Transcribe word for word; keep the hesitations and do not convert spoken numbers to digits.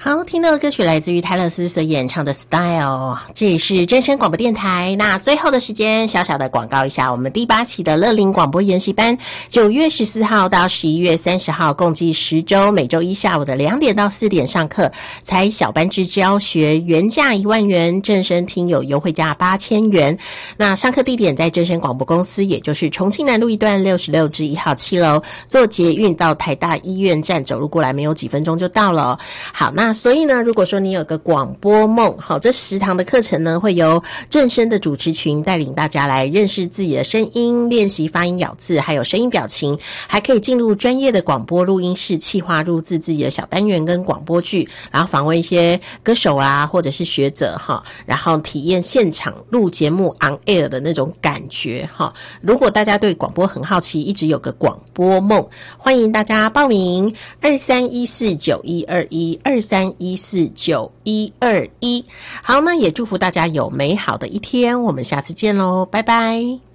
好，听到的歌曲来自于泰勒斯所演唱的 Style， 这里是真声广播电台。那最后的时间小小的广告一下，我们第八期的乐龄广播研习班九月十四号到十一月三十号共计十周，每周一下午的两点到四点上课，采小班制教学，原价一万元，正声听友优惠价八千元。那上课地点在真声广播公司，也就是重庆南路一段六十六至一号七楼，坐捷运到台大医院站走路过来没有几分钟就到了哦。好，那所以呢，如果说你有个广播梦，好，这十堂的课程呢，会由正声的主持群带领大家来认识自己的声音，练习发音咬字，还有声音表情，还可以进入专业的广播录音室，企划录制自己的小单元跟广播剧，然后访问一些歌手啊，或者是学者哈，然后体验现场录节目 on air 的那种感觉哈。如果大家对广播很好奇，一直有个广播梦，欢迎大家报名二三一四九一二一二三一四九一二一。好，那也祝福大家有美好的一天，我们下次见喽，拜拜。